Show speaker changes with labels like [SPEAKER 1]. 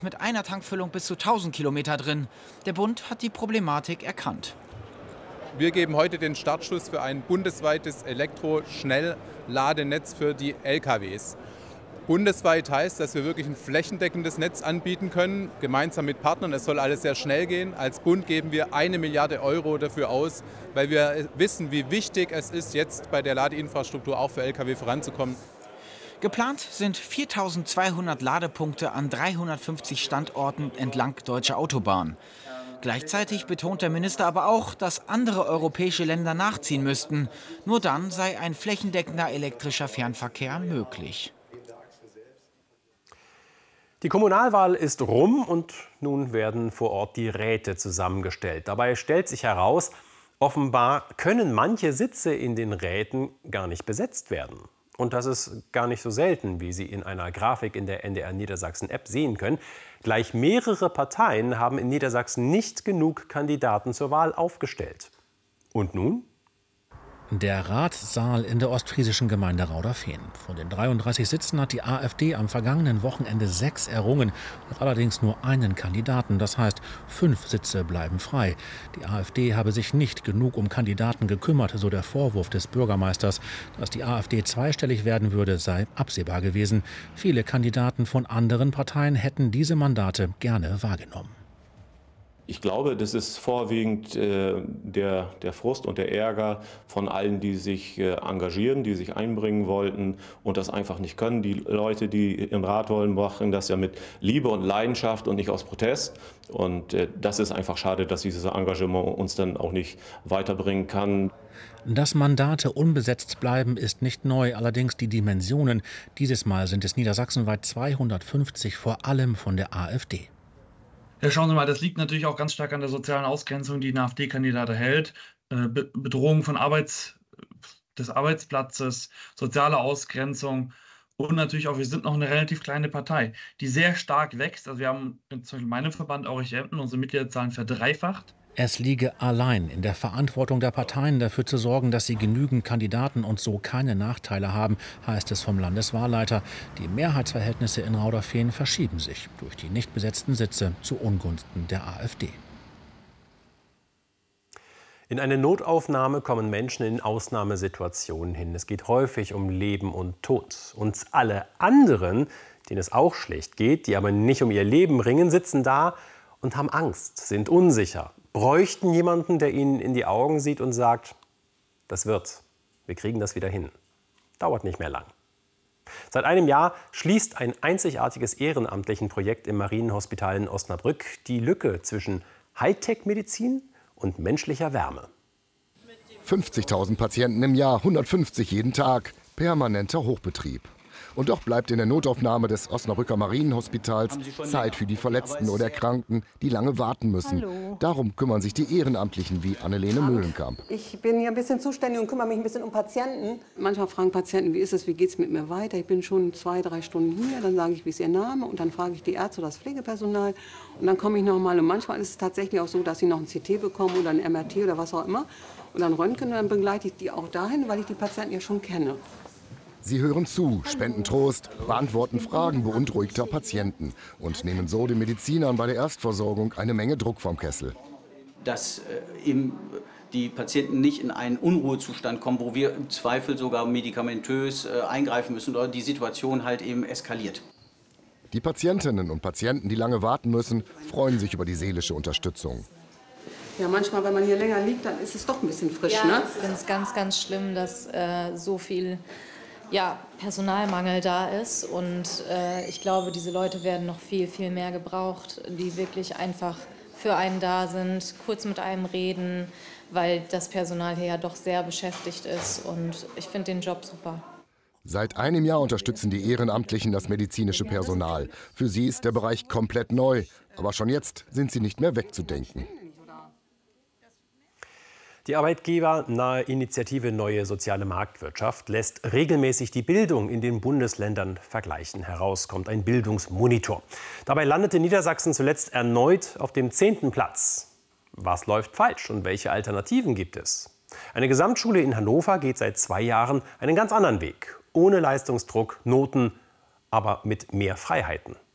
[SPEAKER 1] Mit einer Tankfüllung bis zu 1000 Kilometer drin. Der Bund hat die Problematik erkannt.
[SPEAKER 2] Wir geben heute den Startschuss für ein bundesweites Elektroschnellladenetz für die LKWs. Bundesweit heißt, dass wir wirklich ein flächendeckendes Netz anbieten können, gemeinsam mit Partnern. Es soll alles sehr schnell gehen. Als Bund geben wir 1 Milliarde Euro dafür aus, weil wir wissen, wie wichtig es ist, jetzt bei der Ladeinfrastruktur auch für Lkw voranzukommen.
[SPEAKER 1] Geplant sind 4200 Ladepunkte an 350 Standorten entlang deutscher Autobahnen. Gleichzeitig betont der Minister aber auch, dass andere europäische Länder nachziehen müssten. Nur dann sei ein flächendeckender elektrischer Fernverkehr möglich.
[SPEAKER 3] Die Kommunalwahl ist rum und nun werden vor Ort die Räte zusammengestellt. Dabei stellt sich heraus, offenbar können manche Sitze in den Räten gar nicht besetzt werden. Und das ist gar nicht so selten, wie Sie in einer Grafik in der NDR Niedersachsen App sehen können. Gleich mehrere Parteien haben in Niedersachsen nicht genug Kandidaten zur Wahl aufgestellt. Und nun?
[SPEAKER 4] Der Ratssaal in der ostfriesischen Gemeinde Rauderfehn. Von den 33 Sitzen hat die AfD am vergangenen Wochenende 6 errungen, hat allerdings nur einen Kandidaten. Das heißt, 5 Sitze bleiben frei. Die AfD habe sich nicht genug um Kandidaten gekümmert, so der Vorwurf des Bürgermeisters. Dass die AfD zweistellig werden würde, sei absehbar gewesen. Viele Kandidaten von anderen Parteien hätten diese Mandate gerne wahrgenommen.
[SPEAKER 5] Ich glaube, das ist vorwiegend der Frust und der Ärger von allen, die sich engagieren, die sich einbringen wollten und das einfach nicht können. Die Leute, die im Rat wollen, machen das ja mit Liebe und Leidenschaft und nicht aus Protest. Und das ist einfach schade, dass dieses Engagement uns dann auch nicht weiterbringen kann.
[SPEAKER 4] Dass Mandate unbesetzt bleiben, ist nicht neu, allerdings die Dimensionen. Dieses Mal sind es niedersachsenweit 250, vor allem von der AfD.
[SPEAKER 6] Ja, schauen Sie mal, das liegt natürlich auch ganz stark an der sozialen Ausgrenzung, die ein AfD-Kandidat erhält. Bedrohung des Arbeitsplatzes, soziale Ausgrenzung und natürlich auch, wir sind noch eine relativ kleine Partei, die sehr stark wächst. Also wir haben zum Beispiel in meinem Verband Aurich-Emden unsere Mitgliederzahlen verdreifacht.
[SPEAKER 4] Es liege allein in der Verantwortung der Parteien, dafür zu sorgen, dass sie genügend Kandidaten und so keine Nachteile haben, heißt es vom Landeswahlleiter. Die Mehrheitsverhältnisse in Rauderfehn verschieben sich durch die nicht besetzten Sitze zu Ungunsten der AfD.
[SPEAKER 3] In eine Notaufnahme kommen Menschen in Ausnahmesituationen hin. Es geht häufig um Leben und Tod. Und alle anderen, denen es auch schlecht geht, die aber nicht um ihr Leben ringen, sitzen da und haben Angst, sind unsicher, bräuchten jemanden, der ihnen in die Augen sieht und sagt, das wird, wir kriegen das wieder hin. Dauert nicht mehr lang. Seit einem Jahr schließt ein einzigartiges ehrenamtlichen Projekt im Marienhospital in Osnabrück die Lücke zwischen Hightech-Medizin und menschlicher Wärme.
[SPEAKER 7] 50.000 Patienten im Jahr, 150 jeden Tag, permanenter Hochbetrieb. Und doch bleibt in der Notaufnahme des Osnabrücker Marienhospitals Zeit für die Verletzten oder Kranken, die lange warten müssen.
[SPEAKER 8] Hallo.
[SPEAKER 7] Darum kümmern sich die Ehrenamtlichen wie Annelene Mühlenkamp.
[SPEAKER 8] Ich bin hier ein bisschen zuständig und kümmere mich ein bisschen um Patienten. Manchmal fragen Patienten, wie ist es, wie geht es mit mir weiter? Ich bin schon 2, 3 Stunden hier, dann sage ich, wie ist Ihr Name? Und dann frage ich die Ärzte oder das Pflegepersonal. Und dann komme ich noch mal. Und manchmal ist es tatsächlich auch so, dass sie noch ein CT bekommen oder ein MRT oder was auch immer. Und dann Röntgen und dann begleite ich die auch dahin, weil ich die Patienten ja schon kenne.
[SPEAKER 7] Sie hören zu, spenden Trost, beantworten Fragen beunruhigter Patienten und nehmen so den Medizinern bei der Erstversorgung eine Menge Druck vom Kessel.
[SPEAKER 9] Dass eben die Patienten nicht in einen Unruhezustand kommen, wo wir im Zweifel sogar medikamentös eingreifen müssen oder die Situation halt eben eskaliert.
[SPEAKER 7] Die Patientinnen und Patienten, die lange warten müssen, freuen sich über die seelische Unterstützung.
[SPEAKER 8] Ja, manchmal, wenn man hier länger liegt, dann ist es doch ein bisschen frisch,
[SPEAKER 10] ja,
[SPEAKER 8] ne?
[SPEAKER 10] Ich finde es ganz, ganz schlimm, dass so viel Personalmangel da ist und ich glaube, diese Leute werden noch viel, viel mehr gebraucht, die wirklich einfach für einen da sind, kurz mit einem reden, weil das Personal hier ja doch sehr beschäftigt ist und ich finde den Job super.
[SPEAKER 7] Seit einem Jahr unterstützen die Ehrenamtlichen das medizinische Personal. Für sie ist der Bereich komplett neu, aber schon jetzt sind sie nicht mehr wegzudenken.
[SPEAKER 3] Die arbeitgebernahe Initiative Neue Soziale Marktwirtschaft lässt regelmäßig die Bildung in den Bundesländern vergleichen. Heraus kommt ein Bildungsmonitor. Dabei landete Niedersachsen zuletzt erneut auf dem 10. Platz. Was läuft falsch und welche Alternativen gibt es? Eine Gesamtschule in Hannover geht seit 2 Jahren einen ganz anderen Weg. Ohne Leistungsdruck, Noten, aber mit mehr Freiheiten.